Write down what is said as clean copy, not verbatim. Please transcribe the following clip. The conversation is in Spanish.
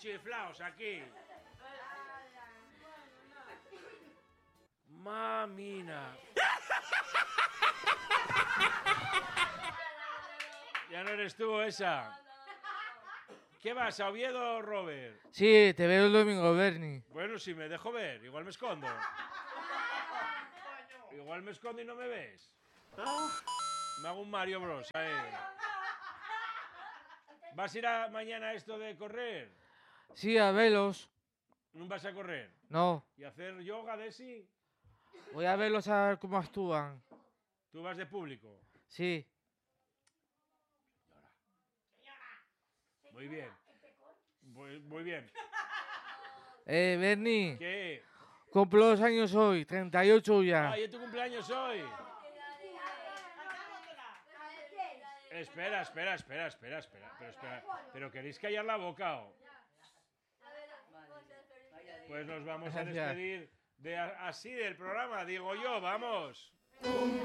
chiflaos aquí. Mamina. Ya no eres tú esa. ¿Qué vas, a Oviedo, Robert? Sí, te veo el domingo, Bernie. Bueno, si me dejo ver, igual me escondo. Igual me escondo y no me ves. Me hago un Mario Bros. ¿Vas a ir mañana a esto de correr? Sí, a verlos. ¿No vas a correr? No, ¿Y hacer yoga de sí? voy a verlos a ver cómo actúan. ¿Tú vas de público? Sí. Muy bien. Muy bien. Bernie, ¿Qué? cumplo 2 años hoy, 38 ya. ¡Ay, es tu cumpleaños hoy! Espera. ¿Pero queréis callar la boca o? Pues nos vamos a Gracias. despedir así del programa, digo yo, vamos.